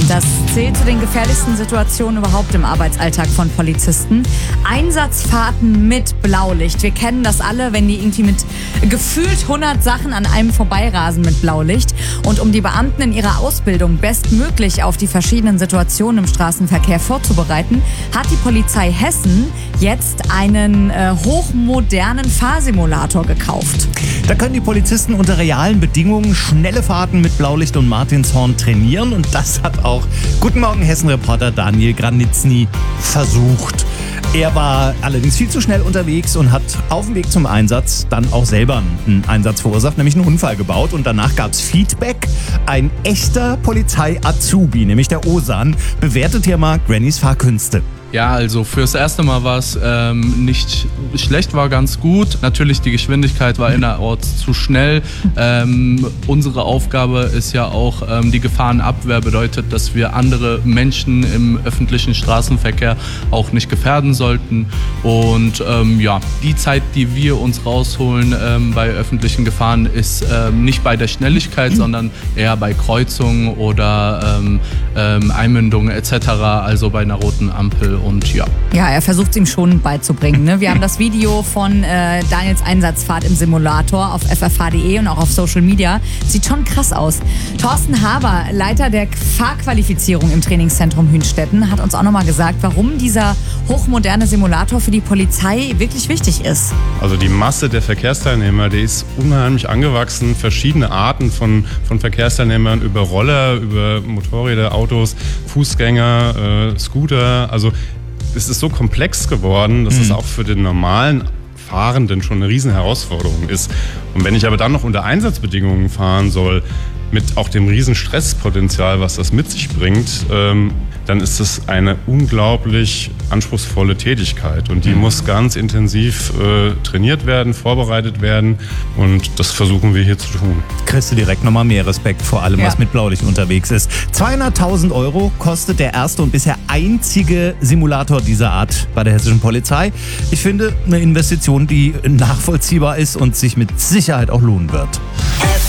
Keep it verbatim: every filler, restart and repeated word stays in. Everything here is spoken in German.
Das zählt zu den gefährlichsten Situationen überhaupt im Arbeitsalltag von Polizisten. Einsatzfahrten mit Blaulicht. Wir kennen das alle, wenn die irgendwie mit gefühlt hundert Sachen an einem vorbeirasen mit Blaulicht. Und um die Beamten in ihrer Ausbildung bestmöglich auf die verschiedenen Situationen im Straßenverkehr vorzubereiten, hat die Polizei Hessen jetzt einen äh, hochmodernen Fahrsimulator gekauft. Da können die Polizisten unter realen Bedingungen schnelle Fahrten mit Blaulicht und Martinshorn trainieren. Und das hat auch Guten Morgen Hessen-Reporter Daniel Granitzny versucht. Er war allerdings viel zu schnell unterwegs und hat auf dem Weg zum Einsatz dann auch selber einen Einsatz verursacht, nämlich einen Unfall gebaut. Und danach gab es Feedback. Ein echter Polizei-Azubi, nämlich der Osan, bewertet hier mal Grannys Fahrkünste. Ja, also fürs erste Mal war es ähm, nicht schlecht, war ganz gut. Natürlich, die Geschwindigkeit war innerorts zu schnell. Ähm, unsere Aufgabe ist ja auch, ähm, die Gefahrenabwehr bedeutet, dass wir andere Menschen im öffentlichen Straßenverkehr auch nicht gefährden sollten. Und ähm, ja, die Zeit, die wir uns rausholen ähm, bei öffentlichen Gefahren, ist ähm, nicht bei der Schnelligkeit, sondern eher bei Kreuzungen oder ähm, ähm, Einmündungen et cetera, also bei einer roten Ampel. Und ja. Ja, er versucht es ihm schon beizubringen. Ne? Wir haben das Video von äh, Daniels Einsatzfahrt im Simulator auf f f h punkt d e und auch auf Social Media. Sieht schon krass aus. Thorsten Haber, Leiter der Fahrqualifizierung im Trainingszentrum Hünstetten, hat uns auch nochmal gesagt, warum dieser hochmoderne Simulator für die Polizei wirklich wichtig ist. Also die Masse der Verkehrsteilnehmer, die ist unheimlich angewachsen. Verschiedene Arten von, von Verkehrsteilnehmern über Roller, über Motorräder, Autos, Fußgänger, äh, Scooter. Also es ist so komplex geworden, dass mhm. es auch für den normalen Fahrenden schon eine riesen Herausforderung ist. Und wenn ich aber dann noch unter Einsatzbedingungen fahren soll, mit auch dem riesen Stresspotenzial, was das mit sich bringt, ähm, dann ist es eine unglaublich anspruchsvolle Tätigkeit. Und die mhm. muss ganz intensiv äh, trainiert werden, vorbereitet werden. Und das versuchen wir hier zu tun. Kriegst du direkt nochmal mehr Respekt vor allem, ja. was mit Blaulicht unterwegs ist. zweihunderttausend Euro kostet der erste und bisher einzige Simulator dieser Art bei der hessischen Polizei. Ich finde, eine Investition, die nachvollziehbar ist und sich mit Sicherheit auch lohnen wird.